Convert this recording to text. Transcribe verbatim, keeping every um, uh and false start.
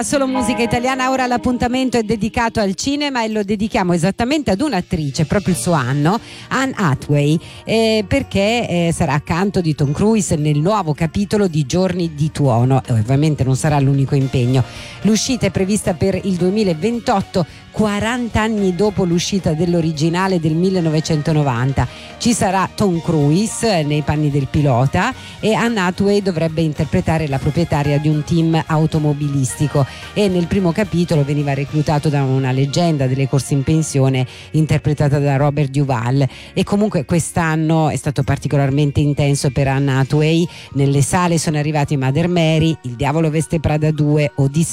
Solo musica italiana, ora l'appuntamento è dedicato al cinema e lo dedichiamo esattamente ad un'attrice, proprio il suo anno, Anne Hathaway, eh, perché eh, sarà accanto di Tom Cruise nel nuovo capitolo di Giorni di Tuono e ovviamente non sarà l'unico impegno. L'uscita è prevista per il duemilaventotto, quaranta anni dopo l'uscita dell'originale del millenovecentonovanta. Ci sarà Tom Cruise nei panni del pilota e Anne Hathaway dovrebbe interpretare la proprietaria di un team automobilistico, e nel primo capitolo veniva reclutato da una leggenda delle corse in pensione interpretata da Robert Duvall. E comunque quest'anno è stato particolarmente intenso per Anne Hathaway. Nelle sale sono arrivati Mother Mary, Il diavolo veste Prada due, Odissea